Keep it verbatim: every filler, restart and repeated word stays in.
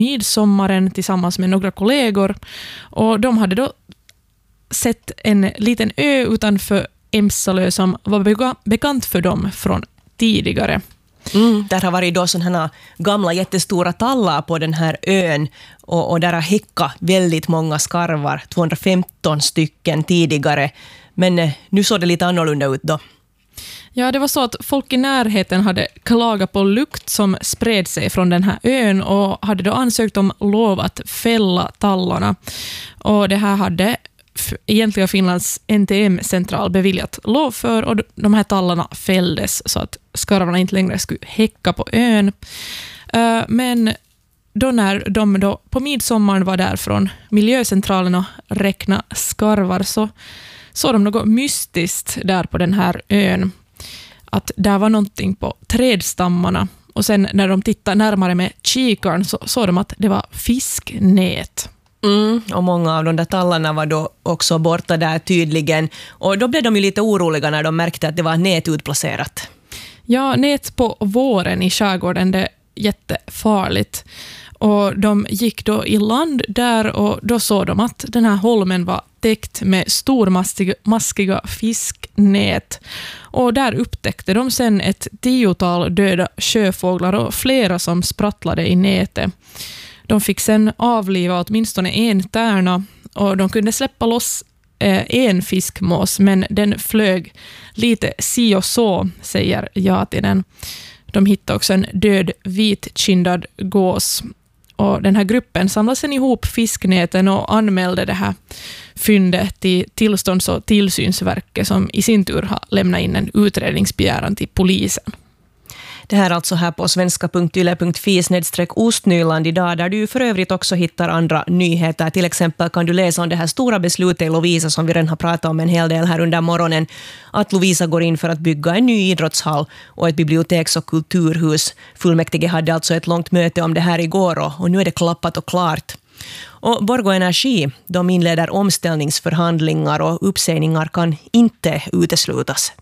midsommaren tillsammans med några kollegor. Och de hade då sett en liten ö utanför Emsalö som var bega- bekant för dem från tidigare. Mm, där har varit då sådana här gamla jättestora tallar på den här ön och, och där har häckat väldigt många skarvar, tvåhundrafemton stycken tidigare. Men eh, nu såg det lite annorlunda ut då. Ja, det var så att folk i närheten hade klagat på lukt som spred sig från den här ön och hade då ansökt om lov att fälla tallarna. Och det här hade egentligen Finlands N T M-central beviljat lov för och de här tallarna fälldes så att skarvarna inte längre skulle häcka på ön. Men då när de då på midsommaren var där från miljöcentralen och räkna skarvar så såg de något mystiskt där på den här ön. Att där var någonting på trädstammarna och sen när de tittade närmare med kikaren så såg de att det var fisknät. Mm, och många av de där tallarna var då också borta där tydligen. Och då blev de ju lite oroliga när de märkte att det var nät utplacerat. Ja, nät på våren i skärgården, det är jättefarligt. Och de gick då i land där och då såg de att den här holmen var täckt med stormaskiga maskiga fisknät. Och där upptäckte de sen ett tiotal döda sjöfåglar och flera som sprattlade i nätet. De fick sen avliva åtminstone en tärna och de kunde släppa loss eh, en fiskmås men den flög lite si och så, säger Jatinen. De hittade också en död vitkindad gås. Och den här gruppen samlade sen ihop fisknäten och anmälde det här fyndet till tillstånds- och tillsynsverket som i sin tur har lämnat in en utredningsbegäran till polisen. Det här alltså här på svenska punkt yle punkt fi snedstreck Ostnyland idag där du för övrigt också hittar andra nyheter. Till exempel kan du läsa om det här stora beslutet i Lovisa som vi redan har pratat om en hel del här under morgonen. Att Lovisa går in för att bygga en ny idrottshall och ett biblioteks- och kulturhus. Fullmäktige hade alltså ett långt möte om det här igår och, och nu är det klappat och klart. Och Borgå Energi, de inleder omställningsförhandlingar och uppsägningar kan inte uteslutas.